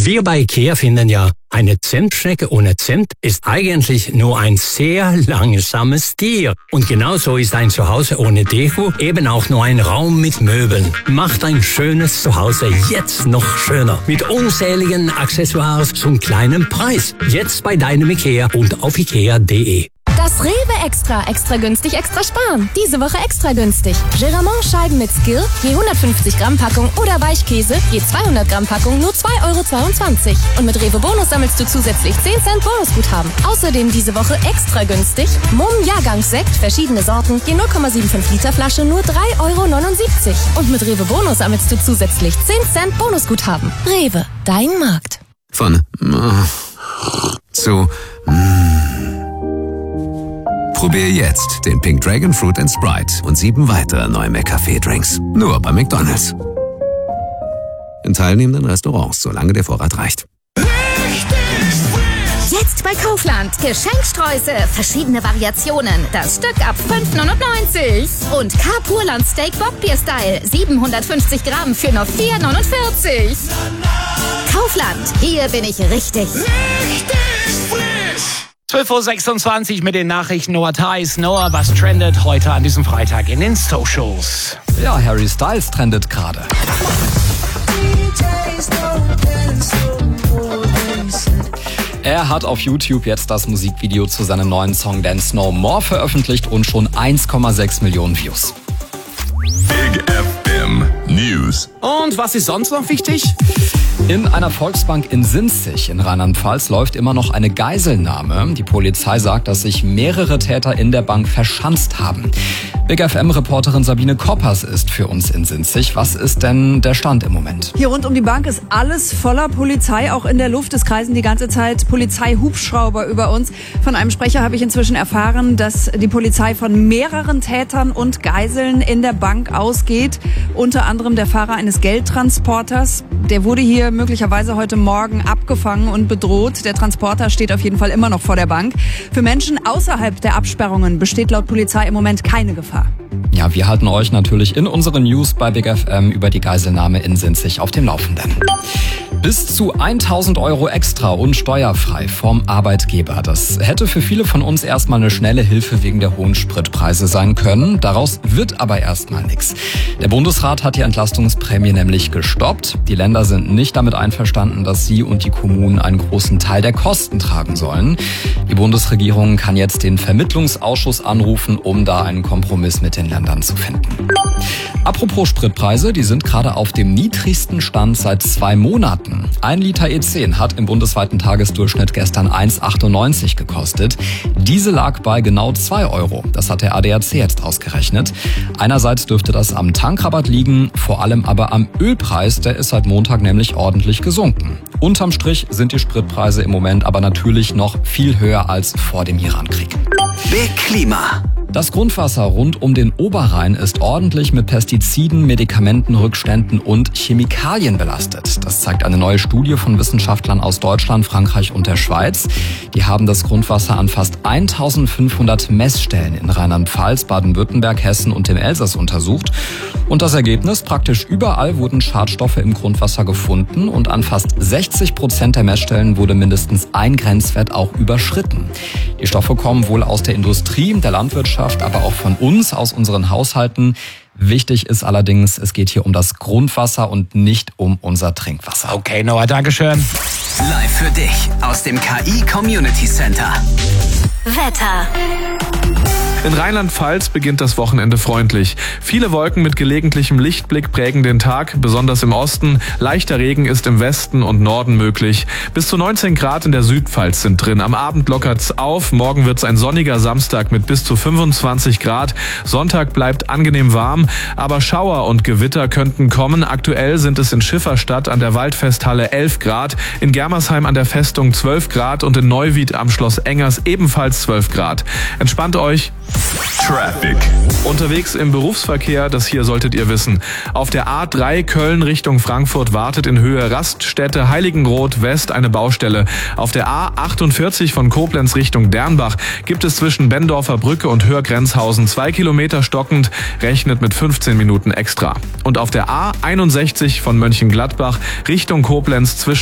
Wir bei IKEA finden ja, eine Zentschnecke ohne Zent ist eigentlich nur ein sehr langsames Tier. Und genauso ist ein Zuhause ohne Deko eben auch nur ein Raum mit Möbeln. Macht ein schönes Zuhause jetzt noch schöner. Mit unzähligen Accessoires zum kleinen Preis. Jetzt bei deinem IKEA und auf ikea.de. Das Rewe Extra günstig, extra sparen. Diese Woche extra günstig. Geramont-Scheiben mit Skill, je 150 Gramm Packung oder Weichkäse, je 200 Gramm Packung, nur 2,22 €. Und mit Rewe Bonus sammelst du zusätzlich 10 Cent Bonusguthaben. Außerdem diese Woche extra günstig. Mumm Jahrgangssekt, verschiedene Sorten, je 0,75 Liter Flasche, nur 3,79 €. Und mit Rewe Bonus sammelst du zusätzlich 10 Cent Bonusguthaben. Rewe, dein Markt. Von zu Probier jetzt den Pink Dragon Fruit & Sprite und 7 weitere neue McCafé-Drinks. Nur bei McDonald's. In teilnehmenden Restaurants, solange der Vorrat reicht. Jetzt bei Kaufland. Geschenkstreusel. Verschiedene Variationen. Das Stück ab 5,99 €. Und Carpurland Steak Bockbier-Style. 750 Gramm für nur 4,49 €. Kaufland. Hier bin ich richtig. Richtig frisch. 12:26 Uhr mit den Nachrichten. Noah Theis. Noah, was trendet heute an diesem Freitag in den Socials? Ja, Harry Styles trendet gerade. Er hat auf YouTube jetzt das Musikvideo zu seinem neuen Song Dance No More veröffentlicht und schon 1,6 Millionen Views. Big FM News. Und was ist sonst noch wichtig? In einer Volksbank in Sinzig in Rheinland-Pfalz läuft immer noch eine Geiselnahme. Die Polizei sagt, dass sich mehrere Täter in der Bank verschanzt haben. Big FM-Reporterin Sabine Koppers ist für uns in Sinzig. Was ist denn der Stand im Moment? Hier rund um die Bank ist alles voller Polizei, auch in der Luft. Es kreisen die ganze Zeit Polizeihubschrauber über uns. Von einem Sprecher habe ich inzwischen erfahren, dass die Polizei von mehreren Tätern und Geiseln in der Bank ausgeht. Unter anderem der Fahrer eines Geldtransporters. Der wurde hier möglicherweise heute Morgen abgefangen und bedroht. Der Transporter steht auf jeden Fall immer noch vor der Bank. Für Menschen außerhalb der Absperrungen besteht laut Polizei im Moment keine Gefahr. Ja, wir halten euch natürlich in unseren News bei Big FM über die Geiselnahme in Sinzig auf dem Laufenden. Bis zu 1.000 € extra und steuerfrei vom Arbeitgeber. Das hätte für viele von uns erstmal eine schnelle Hilfe wegen der hohen Spritpreise sein können. Daraus wird aber erstmal nichts. Der Bundesrat hat die Entlastungsprämie nämlich gestoppt. Die Länder sind nicht damit einverstanden, dass sie und die Kommunen einen großen Teil der Kosten tragen sollen. Die Bundesregierung kann jetzt den Vermittlungsausschuss anrufen, um da einen Kompromiss mit den Ländern zu finden. Apropos Spritpreise, die sind gerade auf dem niedrigsten Stand seit 2 Monaten. 1 Liter E10 hat im bundesweiten Tagesdurchschnitt gestern 1,98 gekostet. Diese lag bei genau 2 €. Das hat der ADAC jetzt ausgerechnet. Einerseits dürfte das am Tankrabatt liegen, vor allem aber am Ölpreis, der ist seit Montag nämlich ordentlich gesunken. Unterm Strich sind die Spritpreise im Moment aber natürlich noch viel höher als vor dem Irankrieg. Big Klima. Das Grundwasser rund um den Oberrhein ist ordentlich mit Pestiziden, Medikamentenrückständen und Chemikalien belastet. Das zeigt eine neue Studie von Wissenschaftlern aus Deutschland, Frankreich und der Schweiz. Die haben das Grundwasser an fast 1.500 Messstellen in Rheinland-Pfalz, Baden-Württemberg, Hessen und dem Elsass untersucht. Und das Ergebnis, praktisch überall wurden Schadstoffe im Grundwasser gefunden und an fast 60% der Messstellen wurde mindestens ein Grenzwert auch überschritten. Die Stoffe kommen wohl aus der Industrie, der Landwirtschaft, aber auch von uns, aus unseren Haushalten. Wichtig ist allerdings, es geht hier um das Grundwasser und nicht um unser Trinkwasser. Okay, Noah, Dankeschön. Live für dich aus dem KI Community Center. Wetter. In Rheinland-Pfalz beginnt das Wochenende freundlich. Viele Wolken mit gelegentlichem Lichtblick prägen den Tag, besonders im Osten. Leichter Regen ist im Westen und Norden möglich. Bis zu 19 Grad in der Südpfalz sind drin. Am Abend lockert's auf. Morgen wird's ein sonniger Samstag mit bis zu 25 Grad. Sonntag bleibt angenehm warm, aber Schauer und Gewitter könnten kommen. Aktuell sind es in Schifferstadt an der Waldfesthalle 11 Grad, in Germersheim an der Festung 12 Grad und in Neuwied am Schloss Engers ebenfalls 12 Grad. Entspannt euch. Traffic. Unterwegs im Berufsverkehr, das hier solltet ihr wissen. Auf der A3 Köln Richtung Frankfurt wartet in Höhe Raststätte Heiligenroth West eine Baustelle. Auf der A48 von Koblenz Richtung Dernbach gibt es zwischen Bendorfer Brücke und Hörgrenzhausen 2 Kilometer stockend, rechnet mit 15 Minuten extra. Und auf der A61 von Mönchengladbach Richtung Koblenz zwischen